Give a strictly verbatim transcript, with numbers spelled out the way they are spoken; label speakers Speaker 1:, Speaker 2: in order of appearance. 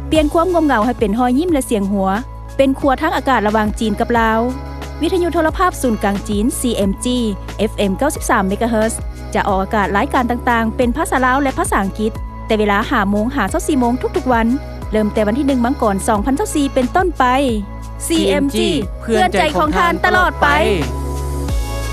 Speaker 1: เปลี่ยนความงมเหงาให้เป็นรอยยิ้มและเสียงหัวเป็นครัวทางอากาศระหว่างจีนกับลาววิทยุโทรภาพศูนย์กลางจีน ซี เอ็ม จี เอฟ เอ็ม เก้าสิบสาม เมกะเฮิรตซ์ จะออกอากาศรายการต่างๆเป็นภาษาลาวและภาษาอังกฤษแต่เวลา ห้าโมง ห้าสิบสี่ โมงทุกๆวันเริ่มแต่วันที่หนึ่งมังกรสองพันยี่สิบสี่เป็นต้นไป ซี เอ็ม จี เพื่อนใจของทานตลอดไป